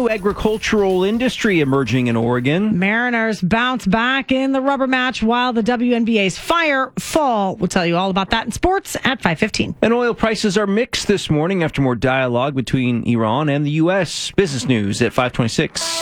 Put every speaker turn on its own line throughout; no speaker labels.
new agricultural industry emerging in Oregon.
Mariners bounce back in the rubber match while the WNBA's fire fall. We'll tell you all about that in sports at 5:15.
And oil prices are mixed this morning after more dialogue between Iran and the U.S. Business News at 5:26.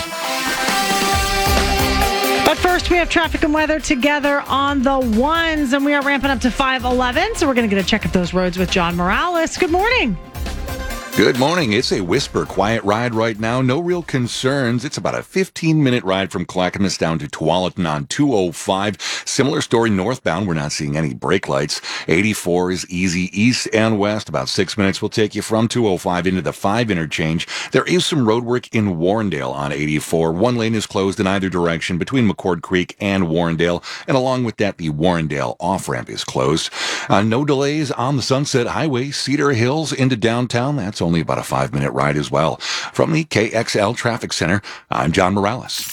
But first, we have traffic and weather together on the ones, and we are ramping up to 5:11. So we're going to get a check of those roads with John Morales. Good morning.
Good morning. It's a whisper quiet ride right now. No real concerns. It's about a 15-minute ride from Clackamas down to Tualatin on 205. Similar story northbound. We're not seeing any brake lights. 84 is easy east and west. About 6 minutes will take you from 205 into the 5 interchange. There is some road work in Warrendale on 84. One lane is closed in either direction between McCord Creek and Warrendale. And along with that, the Warrendale off-ramp is closed. No delays on the Sunset Highway, Cedar Hills into downtown. That's only about a 5-minute ride as well. From the KXL Traffic Center, I'm John Morales.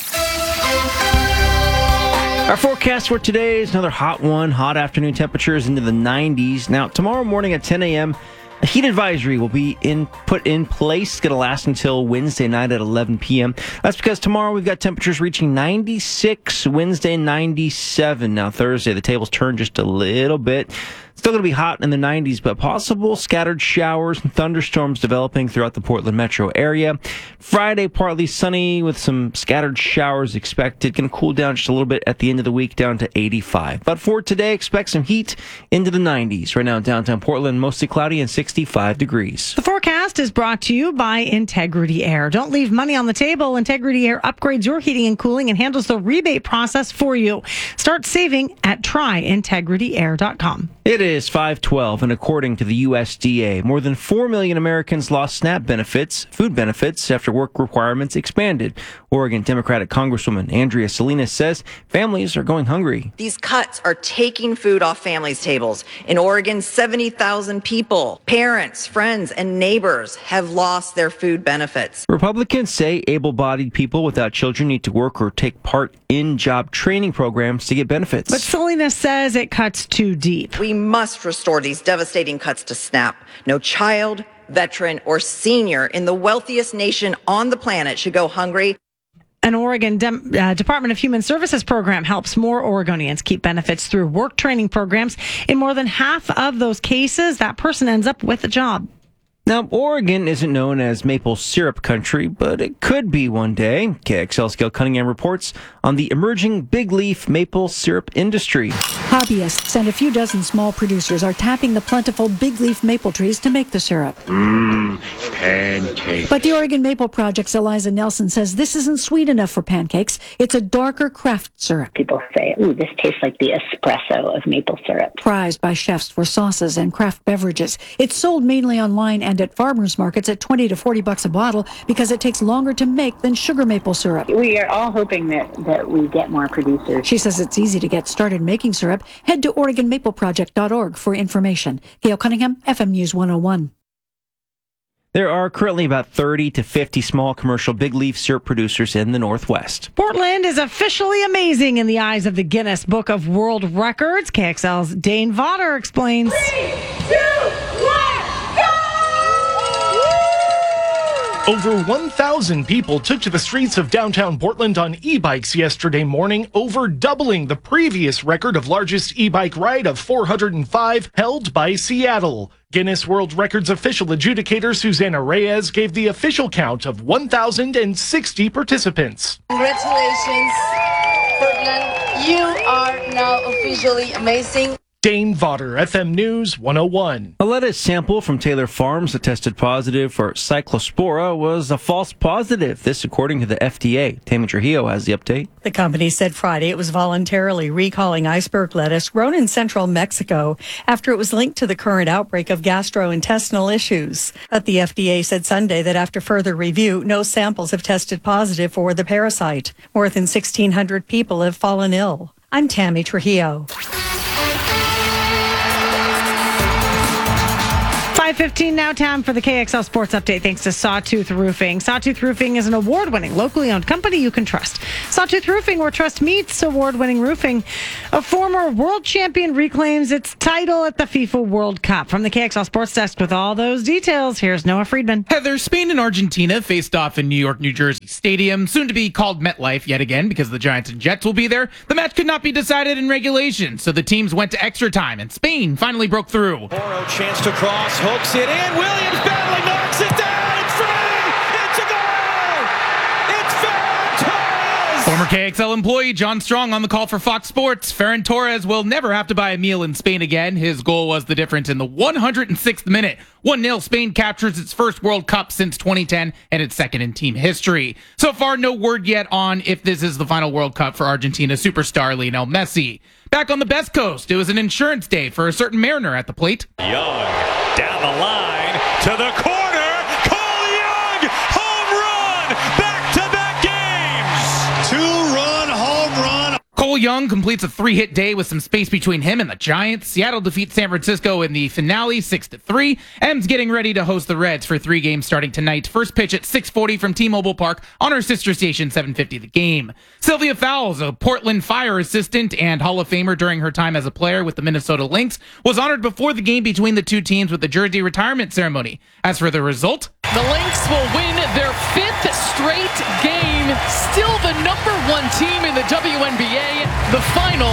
Our forecast for today is another hot one. Hot afternoon temperatures into the 90s. Now, tomorrow morning at 10 a.m., a heat advisory will be put in place. It's going to last until Wednesday night at 11 p.m. That's because tomorrow we've got temperatures reaching 96, Wednesday 97. Now, Thursday, the tables turn just a little bit. Still going to be hot in the 90s, but possible scattered showers and thunderstorms developing throughout the Portland metro area. Friday, partly sunny with some scattered showers expected. Going to cool down just a little bit at the end of the week down to 85. But for today, expect some heat into the 90s. Right now in downtown Portland, mostly cloudy and 65 degrees.
The forecast is brought to you by Integrity Air. Don't leave money on the table. Integrity Air upgrades your heating and cooling and handles the rebate process for you. Start saving at tryintegrityair.com.
It is 5:12, and according to the USDA, more than 4 million Americans lost SNAP benefits, food benefits, after work requirements expanded. Oregon Democratic Congresswoman Andrea Salinas says families are going hungry.
These cuts are taking food off families' tables. In Oregon, 70,000 people, parents, friends, and neighbors have lost their food benefits.
Republicans say able-bodied people without children need to work or take part in job training programs to get benefits.
But Salinas says it cuts too deep.
We must restore these devastating cuts to SNAP. No child, veteran, or senior in the wealthiest nation on the planet should go hungry.
An Oregon Department of Human Services program helps more Oregonians keep benefits through work training programs. In more than half of those cases, that person ends up with a job.
Now, Oregon isn't known as maple syrup country, but it could be one day. KXL's Gail Cunningham reports on the emerging big leaf maple syrup industry.
Hobbyists and a few dozen small producers are tapping the plentiful big leaf maple trees to make the syrup.
Pancake.
But the Oregon Maple Project's Eliza Nelson says this isn't sweet enough for pancakes. It's a darker craft syrup.
People say, ooh, this tastes like the espresso of maple syrup.
Prized by chefs for sauces and craft beverages. It's sold mainly online and at farmers markets at $20 to $40 a bottle because it takes longer to make than sugar maple syrup.
We are all hoping that we get more producers.
She says it's easy to get started making syrup. Head to OregonMapleProject.org for information. Gail Cunningham, FM News 101.
There are currently about 30 to 50 small commercial big leaf syrup producers in the Northwest.
Portland is officially amazing in the eyes of the Guinness Book of World Records. KXL's Dane Vodder explains.
3, 2, 1. Over 1,000 people took to the streets of downtown Portland on e-bikes yesterday morning, over doubling the previous record of largest e-bike ride of 405 held by Seattle. Guinness World Records official adjudicator Susana Reyes gave the official count of 1,060 participants.
Congratulations, Portland. You are now officially amazing.
Dane Vodder, FM News 101.
A lettuce sample from Taylor Farms that tested positive for Cyclospora was a false positive. This according to the FDA. Tammy Trujillo has the update.
The company said Friday it was voluntarily recalling iceberg lettuce grown in central Mexico after it was linked to the current outbreak of gastrointestinal issues. But the FDA said Sunday that after further review, no samples have tested positive for the parasite. More than 1,600 people have fallen ill. I'm Tammy Trujillo.
5:15 now, time for the KXL Sports Update thanks to Sawtooth Roofing. Sawtooth Roofing is an award-winning, locally owned company you can trust. Sawtooth Roofing, where trust meets award-winning roofing. A former world champion reclaims its title at the FIFA World Cup. From the KXL Sports Desk with all those details, here's Noah Friedman.
Heather, Spain and Argentina faced off in New York, New Jersey Stadium, soon to be called MetLife yet again because the Giants and Jets will be there. The match could not be decided in regulation, so the teams went to extra time, and Spain finally broke through.
Moro chance to cross, hooks it in. Williams battling, knocks it down. It's free. It's a goal. It's Ferran Torres.
Former KXL employee John Strong on the call for Fox Sports. Ferran Torres will never have to buy a meal in Spain again. His goal was the difference in the 106th minute. 1-0, Spain captures its first World Cup since 2010 and its second in team history. So far, no word yet on if this is the final World Cup for Argentina superstar Lionel Messi. Back on the Best Coast, it was an insurance day for a certain Mariner at the plate.
Young down the line to the corner. Cole Young, home run, back-to-back games. Two-run home run.
Cole Young completes a 3-hit day with some space between him and the Giants. Seattle defeats San Francisco in the finale 6-3. M's getting ready to host the Reds for 3 games starting tonight. First pitch at 6:40 from T-Mobile Park on our sister station, 750 The Game. Sylvia Fowles, a Portland Fire assistant and Hall of Famer during her time as a player with the Minnesota Lynx, was honored before the game between the two teams with the jersey retirement ceremony. As for the result,
the Lynx will win their 5th straight game, still the number 1 team in the WNBA. The final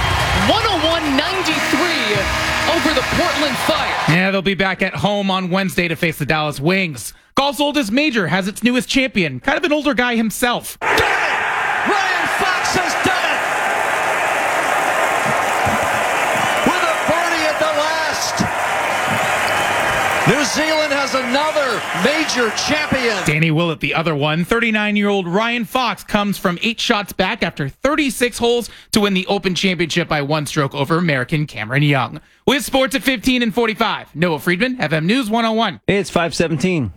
101-93 over the Portland Fire.
Yeah, they'll be back at home on Wednesday to face the Dallas Wings. Golf's oldest major has its newest champion, kind of an older guy himself.
Ryan Fox has done it with a birdie at the last. New Zealand has another major champion.
Danny Willett, the other one. 39-year-old Ryan Fox comes from 8 shots back after 36 holes to win the Open Championship by 1 stroke over American Cameron Young. With sports at 15 and 45, Noah Friedman, FM News 101.
It's 5:17.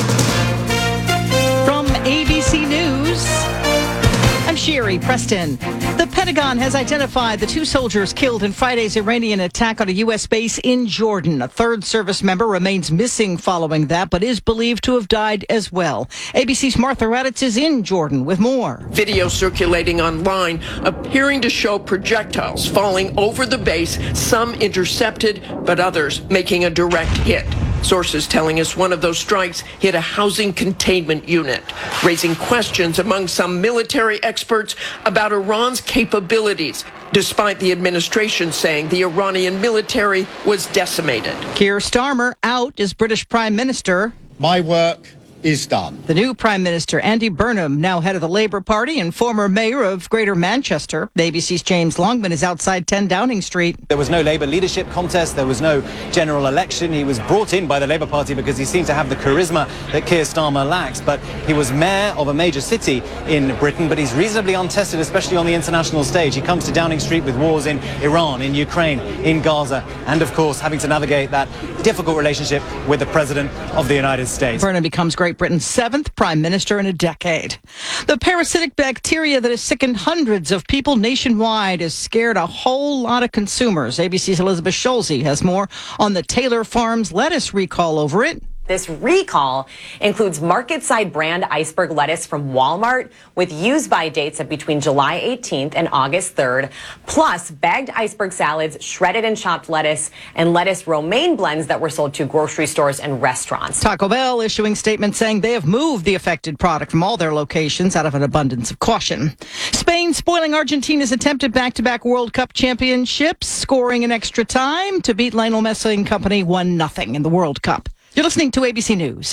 From ABC News, I'm Sherry Preston. The Pentagon has identified the 2 soldiers killed in Friday's Iranian attack on a U.S. base in Jordan. A 3rd service member remains missing following that, but is believed to have died as well. ABC's Martha Raddatz is in Jordan with more.
Video circulating online appearing to show projectiles falling over the base, some intercepted, but others making a direct hit. Sources telling us one of those strikes hit a housing containment unit, raising questions among some military experts about Iran's capabilities, despite the administration saying the Iranian military was decimated.
Keir Starmer out as British Prime Minister.
My work is done.
The new Prime Minister, Andy Burnham, now head of the Labour Party and former mayor of Greater Manchester. ABC's James Longman is outside 10 Downing Street.
There was no Labour leadership contest. There was no general election. He was brought in by the Labour Party because he seemed to have the charisma that Keir Starmer lacks. But he was mayor of a major city in Britain, but he's reasonably untested, especially on the international stage. He comes to Downing Street with wars in Iran, in Ukraine, in Gaza, and of course having to navigate that difficult relationship with the President of the United States.
Burnham becomes Great Britain's 7th Prime Minister in a decade. The parasitic bacteria that has sickened hundreds of people nationwide has scared a whole lot of consumers. ABC's Elizabeth Schulze has more on the Taylor Farms lettuce recall over it.
This recall includes market-side brand iceberg lettuce from Walmart with use-by dates of between July 18th and August 3rd, plus bagged iceberg salads, shredded and chopped lettuce, and lettuce romaine blends that were sold to grocery stores and restaurants.
Taco Bell issuing statements saying they have moved the affected product from all their locations out of an abundance of caution. Spain spoiling Argentina's attempted back-to-back World Cup championships, scoring in extra time to beat Lionel Messi and company 1-0 in the World Cup. You're listening to ABC News.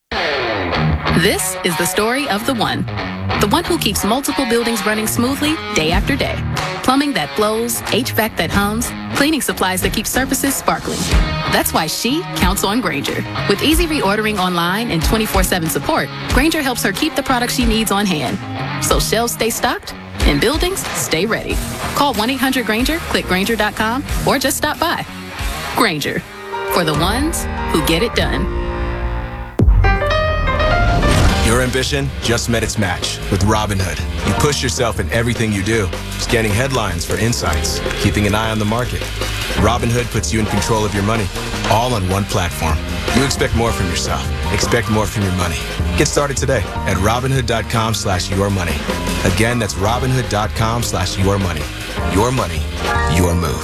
This is the story of the one who keeps multiple buildings running smoothly day after day. Plumbing that flows, HVAC that hums, cleaning supplies that keep surfaces sparkling. That's why she counts on Grainger. With easy reordering online and 24/7 support, Grainger helps her keep the products she needs on hand. So shelves stay stocked and buildings stay ready. Call 1-800-GRAINGER, click Grainger.com, or just stop by. Grainger, for the ones who get it done.
Your ambition just met its match with Robinhood. You push yourself in everything you do, scanning headlines for insights, keeping an eye on the market. Robinhood puts you in control of your money, all on one platform. You expect more from yourself. Expect more from your money. Get started today at Robinhood.com/yourmoney. Again, that's Robinhood.com/yourmoney. Your money, your move.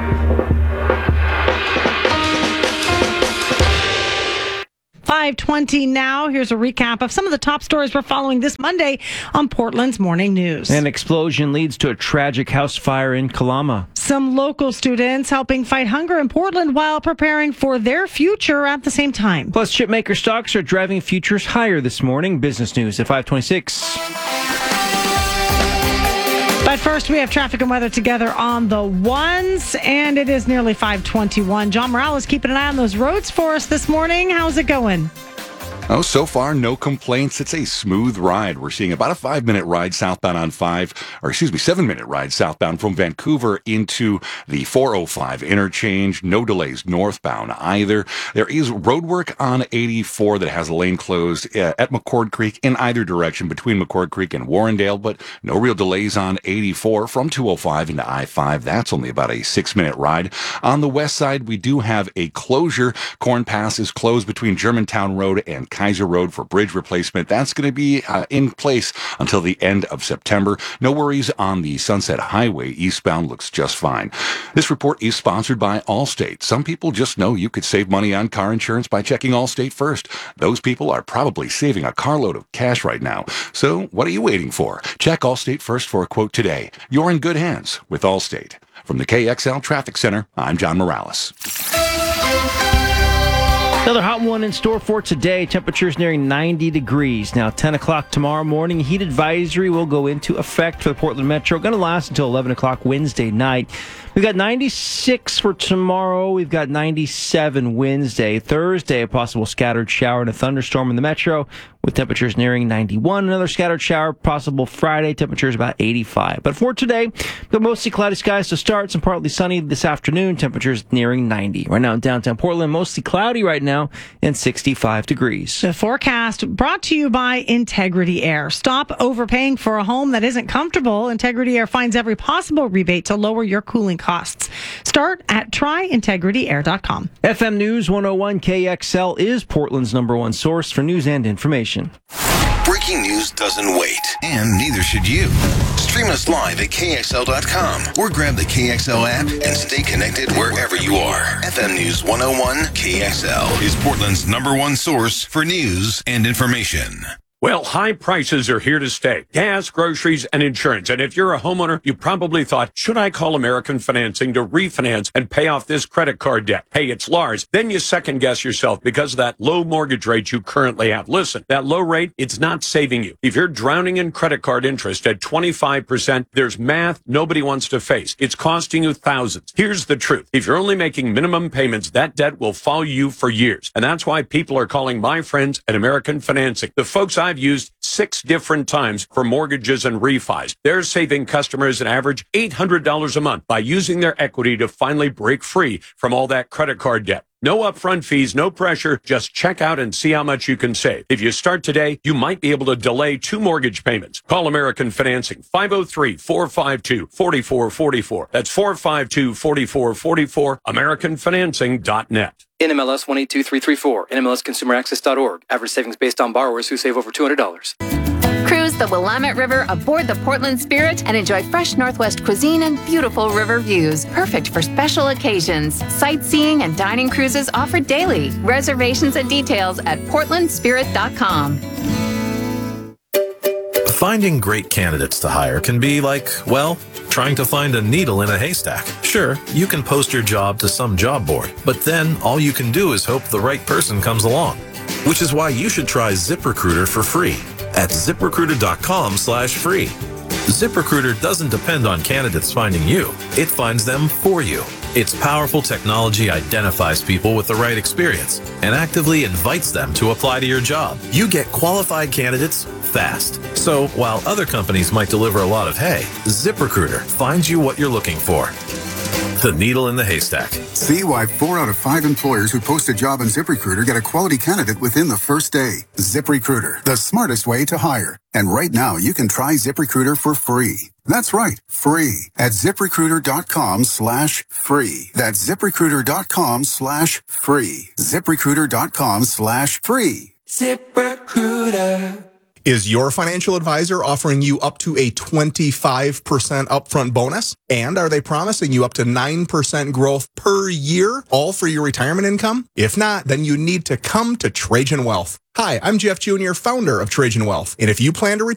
.520 now. Here's a recap of some of the top stories we're following this Monday on Portland's Morning News.
An explosion leads to a tragic house fire in Kalama.
Some local students helping fight hunger in Portland while preparing for their future at the same time.
Plus, chipmaker stocks are driving futures higher this morning. Business news at 526.
But first, we have traffic and weather together on the ones, and it is nearly 5:21. John Morales keeping an eye on those roads for us this morning. How's it going?
Oh, so far, no complaints. It's a smooth ride. We're seeing about a 5-minute ride southbound on 7-minute ride southbound from Vancouver into the 405 interchange. No delays northbound either. There is road work on 84 that has a lane closed at McCord Creek in either direction between McCord Creek and Warrendale, but no real delays on 84 from 205 into I-5. That's only about a 6-minute ride. On the west side, we do have a closure. Corn Pass is closed between Germantown Road and Kaiser Road for bridge replacement. That's going to be in place until the end of September. No worries on the Sunset Highway. Eastbound looks just fine. This report is sponsored by Allstate. Some people just know you could save money on car insurance by checking Allstate first. Those people are probably saving a carload of cash right now. So what are you waiting for? Check Allstate first for a quote today. You're in good hands with Allstate. From the KXL Traffic Center, I'm John Morales.
Another hot one in store for today. Temperatures nearing 90 degrees. Now, 10 o'clock tomorrow morning, heat advisory will go into effect for the Portland Metro. Going to last until 11 o'clock Wednesday night. We've got 96 for tomorrow. We've got 97 Wednesday. Thursday, a possible scattered shower and a thunderstorm in the Metro with temperatures nearing 91. Another scattered shower possible Friday. Temperatures about 85. But for today, we've got mostly cloudy skies to start. Some partly sunny this afternoon. Temperatures nearing 90. Right now in downtown Portland, mostly cloudy right now and 65 degrees.
The forecast brought to you by Integrity Air. Stop overpaying for a home that isn't comfortable. Integrity Air finds every possible rebate to lower your cooling costs. Start at tryintegrityair.com.
FM News 101 KXL is Portland's #1 source for news and information.
Breaking news doesn't wait, and neither should you. Stream us live at KXL.com or grab the KXL app and stay connected wherever you are. FM News 101 KXL is Portland's #1 source for news and information.
Well, high prices are here to stay. Gas, groceries, and insurance. And if you're a homeowner, you probably thought, should I call American Financing to refinance and pay off this credit card debt? Hey, it's Lars. Then you second guess yourself because of that low mortgage rate you currently have. Listen, that low rate, it's not saving you. If you're drowning in credit card interest at 25%, there's math nobody wants to face. It's costing you thousands. Here's the truth. If you're only making minimum payments, that debt will follow you for years. And that's why people are calling my friends at American Financing. The folks I've used 6 different times for mortgages and refis. They're saving customers an average $800 a month by using their equity to finally break free from all that credit card debt. No upfront fees, no pressure. Just check out and see how much you can save. If you start today, you might be able to delay 2 mortgage payments. Call American Financing, 503-452-4444. That's 452-4444, AmericanFinancing.net.
NMLS 182334, NMLSConsumerAccess.org. Average savings based on borrowers who save over $200.
Cruise the Willamette River aboard the Portland Spirit and enjoy fresh Northwest cuisine and beautiful river views. Perfect for special occasions. Sightseeing and dining cruises offered daily. Reservations and details at portlandspirit.com.
Finding great candidates to hire can be like, well, trying to find a needle in a haystack. Sure, you can post your job to some job board, but then all you can do is hope the right person comes along. Which is why you should try ZipRecruiter for free at ZipRecruiter.com/free. ZipRecruiter doesn't depend on candidates finding you. It finds them for you. Its powerful technology identifies people with the right experience and actively invites them to apply to your job. You get qualified candidates fast. So while other companies might deliver a lot of hay, ZipRecruiter finds you what you're looking for. The needle in the haystack.
See why 4 out of 5 employers who post a job on ZipRecruiter get a quality candidate within the first day. ZipRecruiter, the smartest way to hire. And right now, you can try ZipRecruiter for free. That's right, free at ZipRecruiter.com/free. That's ZipRecruiter.com/free. ZipRecruiter.com/free.
ZipRecruiter. Is your financial advisor offering you up to a 25% upfront bonus? And are they promising you up to 9% growth per year, all for your retirement income? If not, then you need to come to Trajan Wealth. Hi, I'm Jeff Jr., founder of Trajan Wealth. And if you plan to